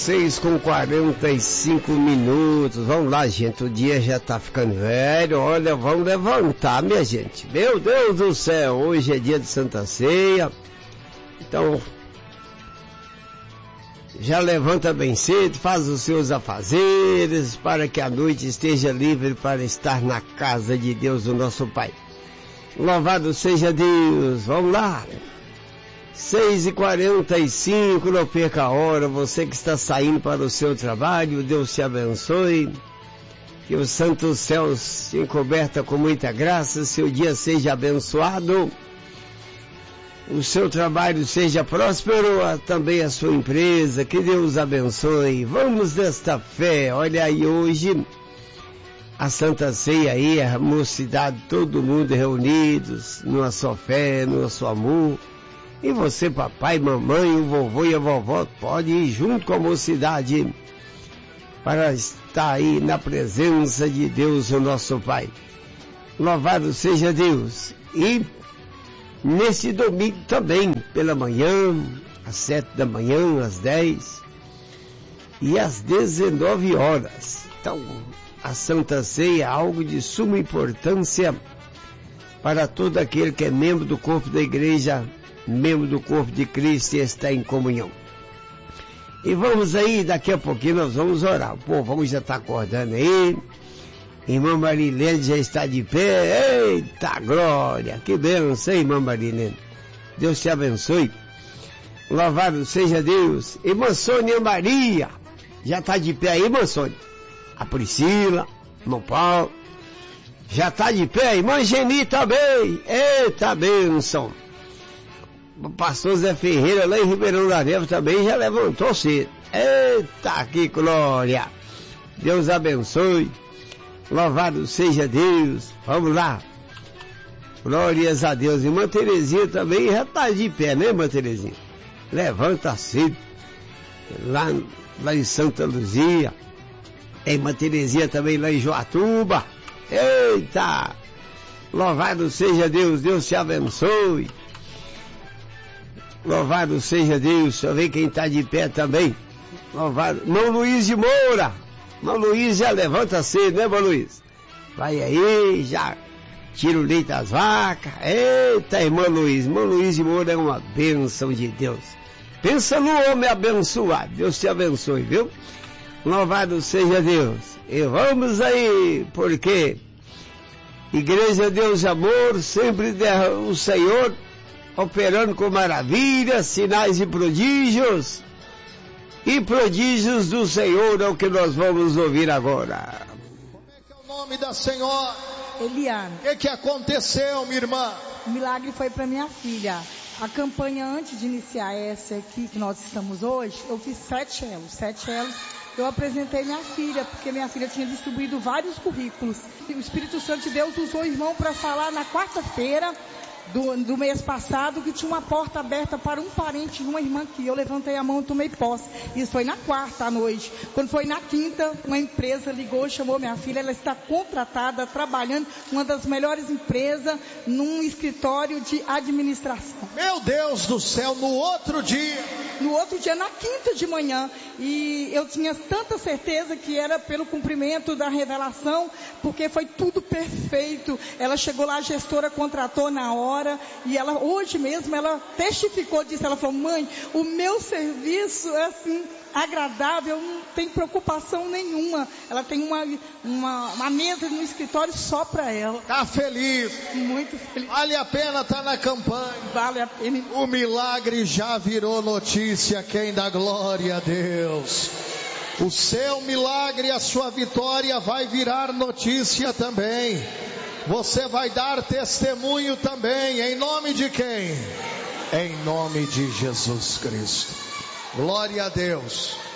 6h45. Vamos lá, gente, o dia já tá ficando velho. Olha, vamos levantar, minha gente. Meu Deus do céu, hoje é dia de Santa Ceia. Então, já levanta bem cedo, faz os seus afazeres, para que a noite esteja livre para estar na casa de Deus, o nosso Pai. Louvado seja Deus. Vamos lá. 6h45, não perca a hora. Você que está saindo para o seu trabalho, Deus te abençoe. Que os santos céus te encoberta com muita graça. Seu dia seja abençoado. O seu trabalho seja próspero, também a sua empresa. Que Deus abençoe. Vamos nesta fé. Olha aí hoje a Santa Ceia aí, a mocidade, todo mundo reunidos numa só fé, num só amor. E você, papai, mamãe, o vovô e a vovó, pode ir junto com a mocidade para estar aí na presença de Deus, o nosso Pai. Louvado seja Deus. E nesse domingo também, pela manhã, às 7 da manhã, às 10 e às 19 horas. Então, a Santa Ceia é algo de suma importância para todo aquele que é membro do corpo da igreja, membro do corpo de Cristo e está em comunhão. E vamos aí, daqui a pouquinho nós vamos orar. O povo já está acordando aí. Irmã Marilene já está de pé. Eita glória, que bênção, irmã Marilene. Deus te abençoe. Louvado seja Deus. Irmã Sônia Maria já está de pé aí, irmã Sônia. A Priscila, irmão Paulo já está de pé. Irmã Geni também. Eita bênção. O pastor Zé Ferreira lá em Ribeirão da Neva também já levantou cedo. Eita, que glória! Deus abençoe. Louvado seja Deus. Vamos lá. Glórias a Deus. Irmã Terezinha também já está de pé, né, irmã Terezinha? Levanta cedo. Lá em Santa Luzia. Irmã Terezinha também lá em Joatuba. Eita! Louvado seja Deus. Deus te abençoe. Louvado seja Deus. Deixa eu ver quem está de pé também. Louvado. Irmão Luiz de Moura. Irmão Luiz já levanta cedo, né, irmão Luiz? Vai aí, já tira o leite das vacas. Eita, irmão Luiz. Irmão Luiz de Moura é uma bênção de Deus. Pensa no homem abençoado. Deus te abençoe, viu? Louvado seja Deus. E vamos aí, porque Igreja Deus de Amor, sempre o Senhor operando com maravilhas, sinais e prodígios. E prodígios do Senhor é o que nós vamos ouvir agora. Como é que é o nome da senhora? Eliane. O que aconteceu, minha irmã? O milagre foi para minha filha. A campanha antes de iniciar essa aqui que nós estamos hoje, eu fiz 7 elos. 7 elos. Eu apresentei minha filha, porque minha filha tinha distribuído vários currículos. E o Espírito Santo de Deus usou o irmão para falar na quarta-feira do mês passado que tinha uma porta aberta para um parente de uma irmã que eu levantei a mão e tomei posse. Isso foi na quarta à noite. Quando foi na quinta, uma empresa ligou, chamou minha filha, ela está contratada, trabalhando em uma das melhores empresas, num escritório de administração. Meu Deus do céu, no outro dia, na quinta de manhã, e eu tinha tanta certeza que era pelo cumprimento da revelação, porque foi tudo perfeito. Ela chegou lá, a gestora contratou na hora, e ela, hoje mesmo, ela testificou disso. Ela falou: mãe, o meu serviço é assim, agradável, não tem preocupação nenhuma. Ela tem uma mesa no escritório só para ela. Tá feliz? Muito feliz. Vale a pena estar na campanha. Vale a pena. O milagre já virou notícia. Quem dá glória a Deus? O seu milagre, a sua vitória vai virar notícia também. Você vai dar testemunho também. Em nome de quem? Em nome de Jesus Cristo. Glória a Deus.